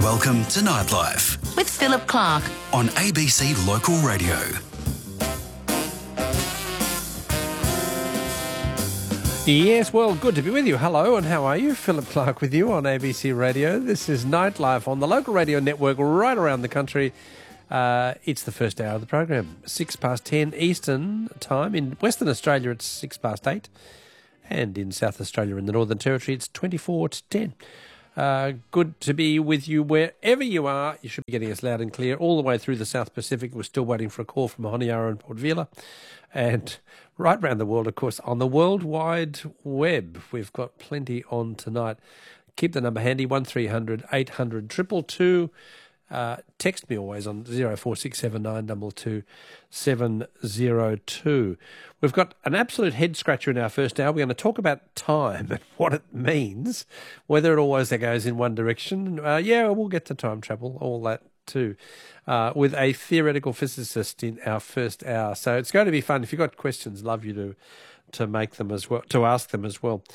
Welcome to Nightlife with Philip Clark on ABC Local Radio. Yes, well, good to be with you. Hello, and how are you? Philip Clark with you on ABC Radio. This is Nightlife on the local radio network right around the country. It's the first hour of the program, 10:06 Eastern time. In Western Australia, it's 8:06. And in South Australia, in the Northern Territory, it's 10:24. Good to be with you wherever you are. You should be getting us loud and clear all the way through the South Pacific. We're still waiting for a call from Honiara and Port Vila. And right around the world, of course, on the World Wide Web. We've got plenty on tonight. Keep the number handy, 1300 800 222. Text me always on 0467 702. We've got an absolute head scratcher in our first hour. We're going to talk about time and what it means, whether it always goes in one direction. We'll get to time travel, all that too, with a theoretical physicist in our first hour. So it's going to be fun. If you've got questions, love you to make them as well, to ask them as well.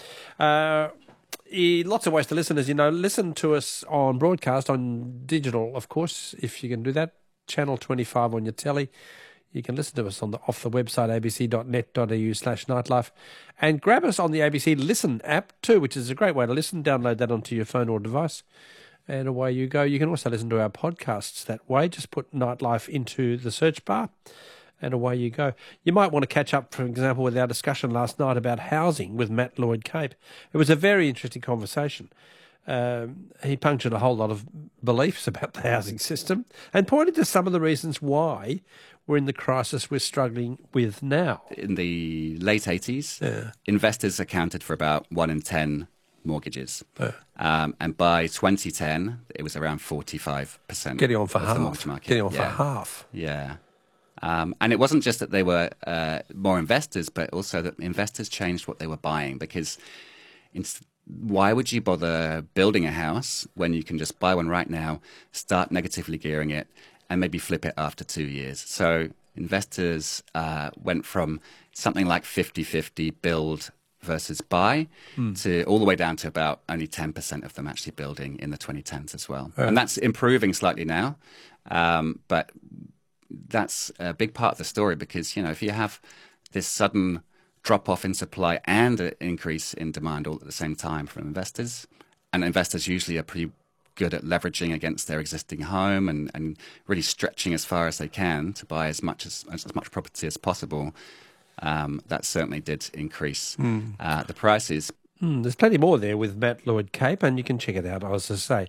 Lots of ways to listen, as you know. Listen to us on broadcast, on digital, of course, if you can do that. Channel 25 on your telly. You can listen to us off the website abc.net.au/nightlife, and grab us on the ABC Listen app too, which is a great way to listen. Download that onto your phone or device, and away you go. You can also listen to our podcasts that way. Just put Nightlife into the search bar, and away you go. You might want to catch up, for example, with our discussion last night about housing with Matt Lloyd-Cape. It was a very interesting conversation. He punctured a whole lot of beliefs about the housing system and pointed to some of the reasons why we're in the crisis we're struggling with now. In the late 80s, investors accounted for about 1 in 10 mortgages. And by 2010, it was around 45%. Getting on for of half. the mortgage market. Getting on for half. Yeah. And it wasn't just that they were more investors, but also that investors changed what they were buying, because why would you bother building a house when you can just buy one right now, start negatively gearing it, and maybe flip it after 2 years? So investors went from something like 50-50 build versus buy to all the way down to about only 10% of them actually building in the 2010s as well. And that's improving slightly now, but that's a big part of the story, because, you know, if you have this sudden drop-off in supply and an increase in demand all at the same time from investors, and investors usually are pretty good at leveraging against their existing home and really stretching as far as they can to buy as much property as possible, that certainly did increase the prices. There's plenty more there with Matt Lloyd-Cape, and you can check it out, as I say,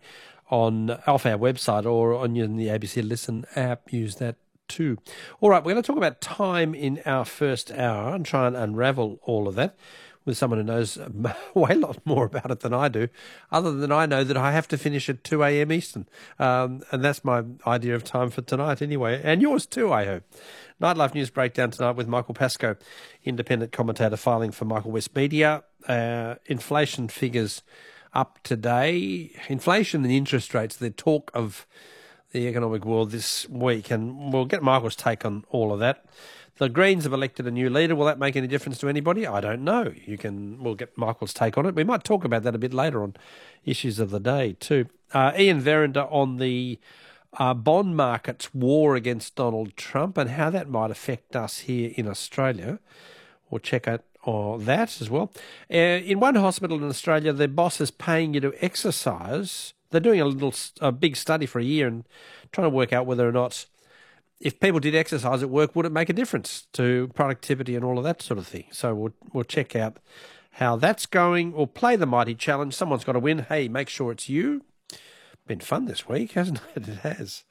off our website or on the ABC Listen app. Use that too. All right, we're going to talk about time in our first hour and try and unravel all of that with someone who knows way a lot more about it than I do, other than I know that I have to finish at 2 a.m. Eastern. And that's my idea of time for tonight anyway, and yours too, I hope. Nightlife News Breakdown tonight with Michael Pascoe, independent commentator filing for Michael West Media. Inflation figures up today. Inflation and interest rates, the talk of the economic world this week, and we'll get Michael's take on all of that. The Greens have elected a new leader. Will that make any difference to anybody? I don't know. We'll get Michael's take on it. We might talk about that a bit later on issues of the day too. Ian Verinder on the bond market's war against Donald Trump and how that might affect us here in Australia. We'll check out that as well. In one hospital in Australia, the boss is paying you to exercise. They're doing a big study for a year and trying to work out whether or not, if people did exercise at work, would it make a difference to productivity and all of that sort of thing. So we'll check out how that's going. We'll play the mighty challenge. Someone's got to win. Hey, make sure it's you. Been fun this week, hasn't it? It has.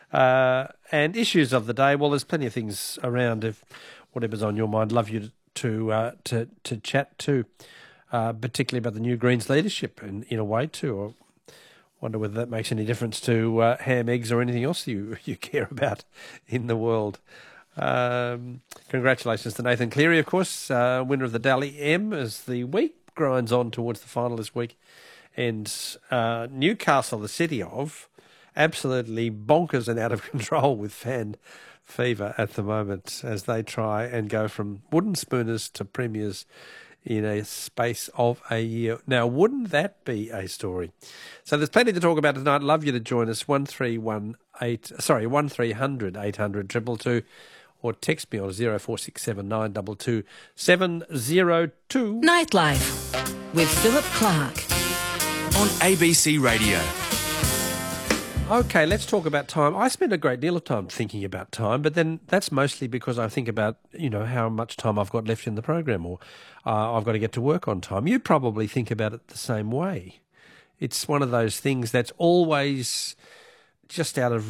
And issues of the day. Well, there's plenty of things around. If whatever's on your mind, love you to chat to, particularly about the new Greens leadership in a way too. Or wonder whether that makes any difference to ham, eggs, or anything else you care about in the world. Congratulations to Nathan Cleary, of course, winner of the Dally M, as the week grinds on towards the final this week. And Newcastle, the city of, absolutely bonkers and out of control with fan fever at the moment as they try and go from wooden spooners to premiers in a space of a year. Now, wouldn't that be a story? So there's plenty to talk about tonight. Love you to join us, 1300 800 222, or text me on 0467 922 702. Nightlife with Philip Clark. On ABC Radio. Okay, let's talk about time. I spend a great deal of time thinking about time, but then that's mostly because I think about, how much time I've got left in the program, or I've got to get to work on time. You probably think about it the same way. It's one of those things that's always just out of